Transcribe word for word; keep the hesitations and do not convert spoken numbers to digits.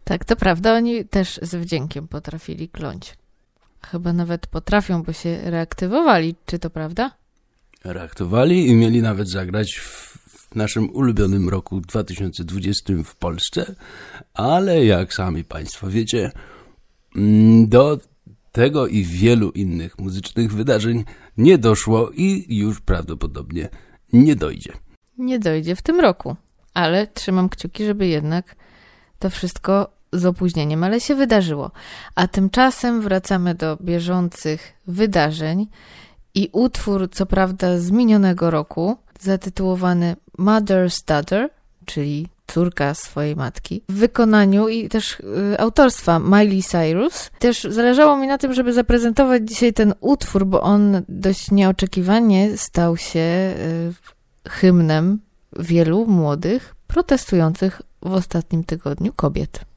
Tak, to prawda, oni też z wdziękiem potrafili kląć. Chyba nawet potrafią, bo się reaktywowali, czy to prawda? Reaktywowali i mieli nawet zagrać w, w naszym ulubionym roku dwa tysiące dwudziestym w Polsce, ale jak sami Państwo wiecie, do tego i wielu innych muzycznych wydarzeń nie doszło i już prawdopodobnie nie dojdzie. Nie dojdzie w tym roku, ale trzymam kciuki, żeby jednak to wszystko z opóźnieniem, ale się wydarzyło. A tymczasem wracamy do bieżących wydarzeń i utwór, co prawda z minionego roku, zatytułowany Mother's Daughter, czyli córka swojej matki, w wykonaniu i też y, autorstwa Miley Cyrus. Też zależało mi na tym, żeby zaprezentować dzisiaj ten utwór, bo on dość nieoczekiwanie stał się y, hymnem wielu młodych, protestujących w ostatnim tygodniu kobiet.